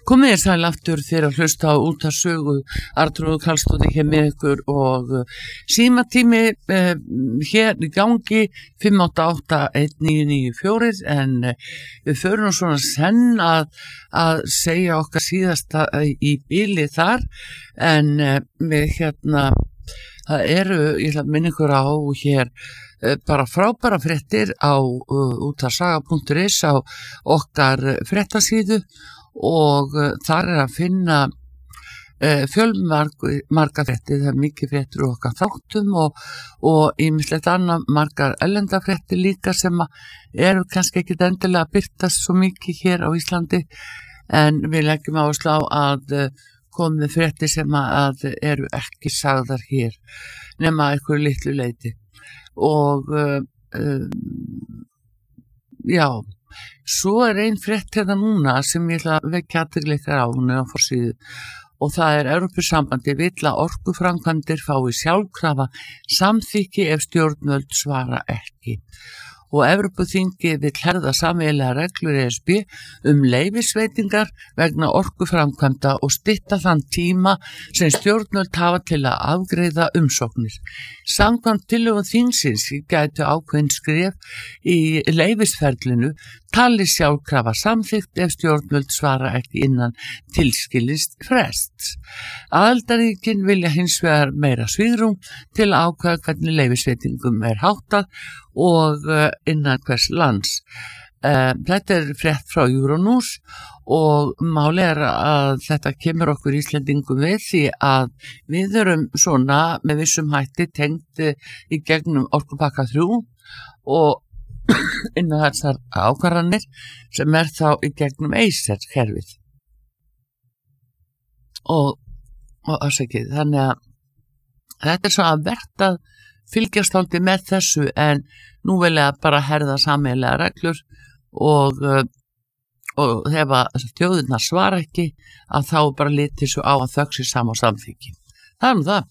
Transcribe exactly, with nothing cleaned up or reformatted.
Komið þér sæl aftur þegar að hlusta á útvarpssögu. Arnþrúður Karlsdóttir hér með ykkur og símatími eh, hér í gangi fimm átta átta eitt níu níu fjögur en eh, við förum nú svona senn að, að segja okkar síðasta í bili þar en eh, við hérna það eru, ég ætla að minna ykkur á hér eh, bara frábæra fréttir á uh, útvarpssaga punktur is á okkar fréttasíðu og uh, þar er að finna uh, fjölmarga fréttir, það er mikið fréttir úr okkar þáttum og, og ýmislegt annað, margar erlenda fréttir líka sem eru kannski ekki endilega að birtast svo mikið hér á Íslandi en við leggjum áherslu á að uh, komið fréttir sem að eru ekki sagðar hér nema einhverju litlu leyti og uh, um, já svo er ein frétt hérna núna sem ég ætla að vekja athygli ykkar á, hún er á forsíðu og það er Evrópusambandið vill að orkuframkvæmdir fái sjálfkrafa samþykki ef stjórnvöld svara ekki og Evrópuþingið vill herða sameiginlegar reglur E S B um leyfisveitingar vegna orkuframkvæmda og stytta þann tíma sem stjórnvöld hafa til að afgreiða umsóknir. Samkvæmt tillögum þingsins gætu ákveðin skref í leyfisferlinu tali sjálfkrafa samþykkt ef stjórnvöld svara ekki innan tilskilist frests. Aðildarríkin vilja hins vegar meira svigrúm til að ákveða hvernig leyfisveitingum er háttað og uh, innan hvers lands. Uh, þetta er frétt frá Euronews og máli er að þetta kemur okkur Íslendingum við því að við erum svona með vissum hætti tengt uh, í gegnum orkupakka þrjú og innan þessar ákvarðanir sem er þá í gegnum Acer-kerfið. Og, og afsakið, þannig að þetta er svona verðt að fylgjast aldrei með þessu en nú vil ég bara herða sameiginlega reglur og, og ef þjóðirnar svara ekki að þá bara litið svo á að þögg sér sama samþykki. Það er nú það.